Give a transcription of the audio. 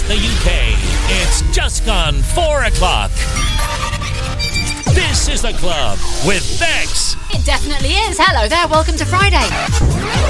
the UK. It's just gone 4 o'clock. This is The Club with Bex. It definitely is. Hello there. Welcome to Friday.